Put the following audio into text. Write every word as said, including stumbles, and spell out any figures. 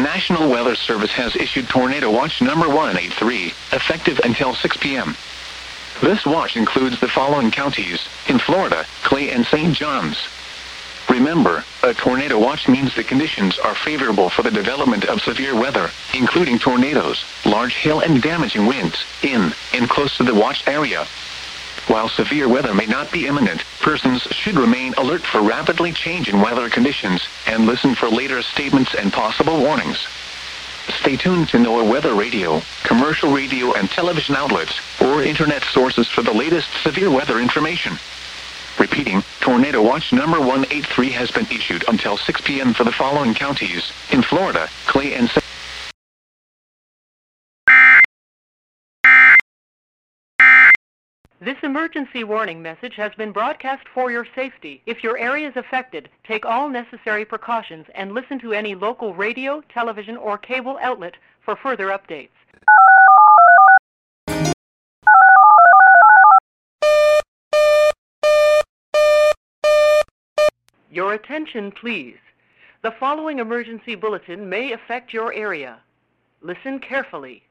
National Weather Service has issued Tornado Watch number one eighty-three, effective until six p m This watch includes the following counties in Florida: Clay and Saint Johns. Remember, a tornado watch means the conditions are favorable for the development of severe weather, including tornadoes, large hail and damaging winds, in and close to the watched area. While severe weather may not be imminent, persons should remain alert for rapidly changing weather conditions and listen for later statements and possible warnings. Stay tuned to NOAA Weather Radio, commercial radio and television outlets, or internet sources for the latest severe weather information. Repeating, Tornado Watch number one eighty-three has been issued until six p m for the following counties in Florida: Clay and Saint This emergency warning message has been broadcast for your safety. If your area is affected, take all necessary precautions and listen to any local radio, television, or cable outlet for further updates. Your attention, please. The following emergency bulletin may affect your area. Listen carefully.